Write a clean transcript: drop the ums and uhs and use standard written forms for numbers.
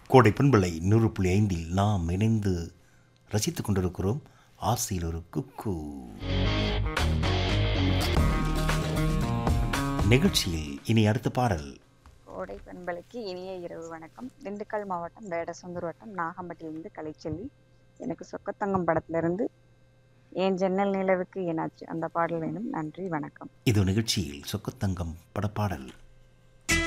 கோடை பண்பலை 100.5 நாம் இணைந்து ரசித்துக் கொண்டிருக்கிறோம். ஆசையில் ஒரு குக்கு நிகழ்ச்சியில் இனி அடுத்த பாடல். கோடை பண்பலைக்கு இனிய இரவு வணக்கம். திண்டுக்கல் மாவட்டம் வேடசந்தூர் வட்டம் நாகம்பட்டியிலிருந்து கலைச்செல்வி. எனக்கு சொக்கத்தங்கம் படத்திலிருந்து என் ஜன்னல் நிலவுக்கு என்னாச்சு அந்த பாடல் வேணும். நன்றி, வணக்கம். இது நிகழ்ச்சியில் சொக்கத்தங்கம் படப்பாடல்.